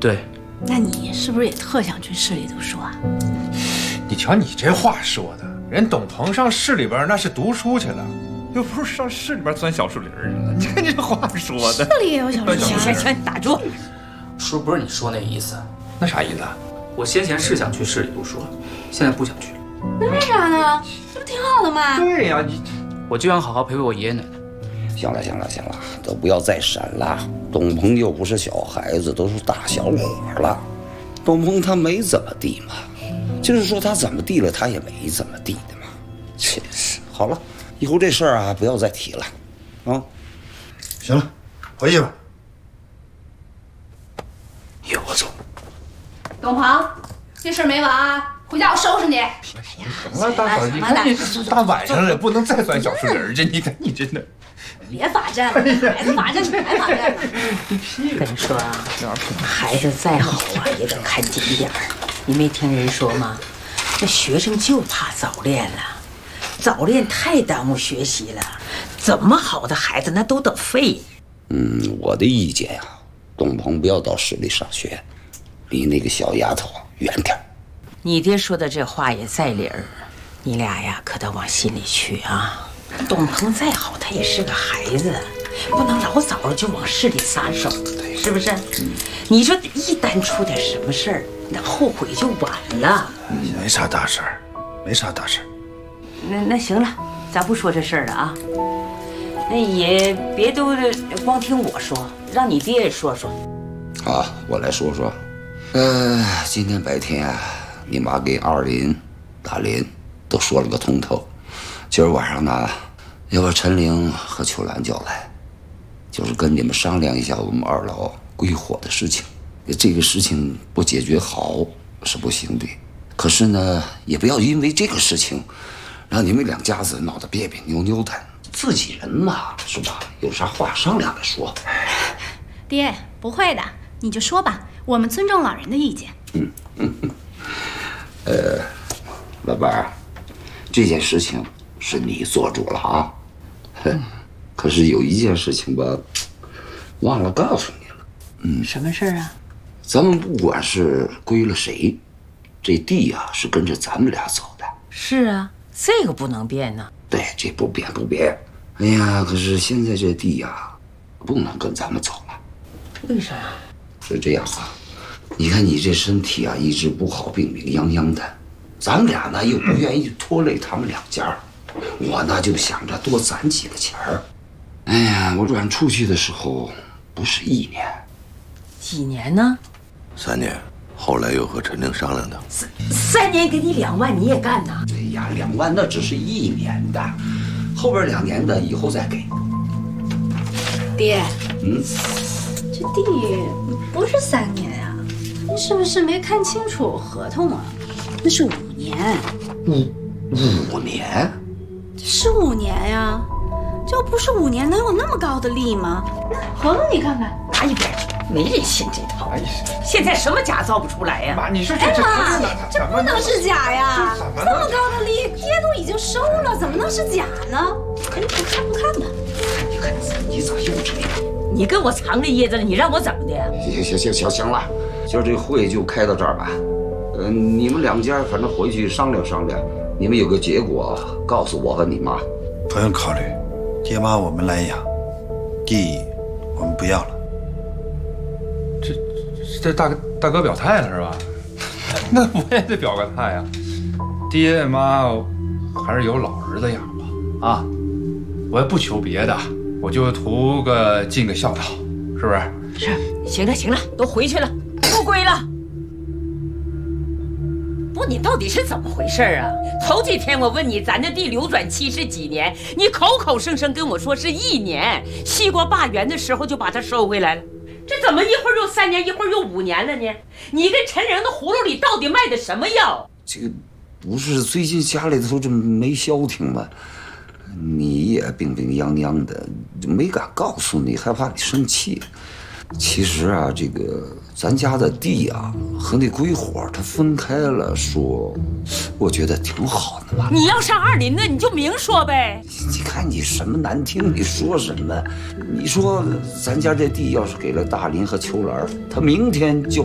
对。 那你是不是也特想去市里读书啊？ 你瞧你这话说的，人董鹏上市里边那是读书去了，又不是上市里边钻小树林去了。你看这话说的。 市里也有小树林。 行，打住！ 叔不是你说那意思。 那啥意思？ 我先前是想去市里读书，现在不想去了。 那为啥呢？这不挺好的吗？ 对呀， 我就想好好陪陪我爷爷奶奶。 行了，都不要再闪了。董鹏又不是小孩子，都是大小伙了。董鹏他没怎么地嘛，就是说他怎么地了，他也没怎么地的嘛。真是，好了，以后这事儿啊，不要再提了，啊。 行了，回去吧。 有我走。 董鹏，这事儿没完啊！回家我收拾你。 行了，大嫂，你看你这大晚上了，不能再钻小树林去。你看你真的。 别罚站了，孩子罚站，你还罚站呢？ 跟你说啊，孩子再好啊，也得看紧点儿。你没听人说吗？那学生就怕早恋了，早恋太耽误学习了。怎么好的孩子那都得废。 我的意见呀，董鹏不要到市里上学，离那个小丫头远点。 你爹说的这话也在理儿，你俩呀可得往心里去啊。董鹏再好，他也是个孩子，不能老早就往市里撒手，是不是？你说一旦出点什么事儿，那后悔就晚了。 没啥大事儿，没啥大事儿。 那行了，咱不说这事儿了啊。那也别都光听我说，让你爹也说说。 好，我来说说。今天白天啊，你妈给二林、大林都说了个通透。今儿晚上呢，要把陈玲和秋兰叫来，就是跟你们商量一下我们二老归伙的事情。这个事情不解决好是不行的，可是呢，也不要因为这个事情让你们两家子闹得别别扭扭的。自己人嘛，是吧？有啥话商量着说。 爹，不会的，你就说吧，我们尊重老人的意见。 老伴儿，这件事情是你做主了啊。可是有一件事情吧，忘了告诉你了。 什么事儿啊？ 咱们不管是归了谁，这地呀是跟着咱们俩走的。 是啊，这个不能变呢。 对，这不变。哎呀，可是现在这地呀，不能跟咱们走了。 为啥？ 是这样啊，你看你这身体啊，一直不好，病病殃殃的，咱们俩呢又不愿意拖累他们两家，我呢就想着多攒几个钱儿。哎呀，我转出去的时候不是1年， 几年呢 3年，后来又和陈玲商量的。 3年给你2万，你也干呐？ 对呀，2万那只是1年的，后边2年的以后再给。 爹，这地不是3年呀，你是不是没看清楚合同啊？那是5年。 5年？ 是5年呀，这要不是5年，能有那么高的利吗？合同你看看。 拿一边去，没人信这套。现在什么假造不出来呀？ 妈，你说哎妈，这不能是假呀！这么高的利，爹都已经收了，怎么能是假呢？哎，不看吧。 你看你咋又这样？ 你跟我藏着掖着了，你让我怎么的呀？ 行了，今儿这会就开到这儿吧。你们两家反正回去商量商量，你们有个结果告诉我和你妈。 不用考虑，爹妈我们来养，地我们不要了。 这大哥表态了是吧？那我也得表个态呀。爹妈还是有老儿子养吧啊！我也不求别的，我就图个尽个孝道，是不是？ 是。行了，都回去了，不归了。不，你到底是怎么回事啊？头几天我问你，咱这地流转期是几年？你口口声声跟我说是1年，西瓜罢园的时候就把它收回来了。这怎么一会儿又3年，一会儿又5年了呢？你跟陈玲的葫芦里到底卖的什么药？ 这个不是最近家里头这没消停吗？你也病病殃殃的，没敢告诉你，害怕你生气。其实啊，这个咱家的地啊和那归伙他分开了说，我觉得挺好的嘛。 你要上2林的，你就明说呗。 你看你什么难听，你说什么？你说咱家这地要是给了大林和秋兰，他明天就